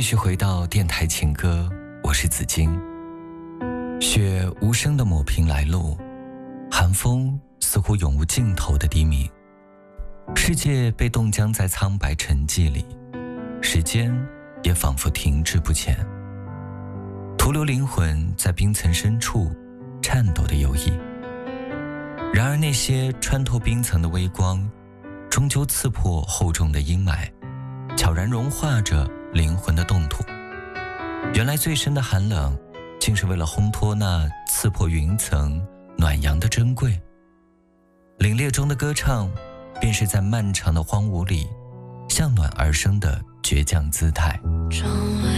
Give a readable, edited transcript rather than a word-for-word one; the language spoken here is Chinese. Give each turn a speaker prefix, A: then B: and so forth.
A: 续回到电台情歌，我是紫金。雪无声地抹平来路，寒风似乎永无尽头的低鸣，世界被冻僵在苍白沉寂里，时间也仿佛停滞不前，徒留灵魂在冰层深处颤抖的游弋。然而那些穿透冰层的微光，终究刺破厚重的阴霾，悄然融化着灵魂的冻土。原来最深的寒冷，竟是为了烘托那刺破云层暖阳的珍贵。凛冽中的歌唱，便是在漫长的荒芜里向暖而生的倔强姿态。
B: 窗外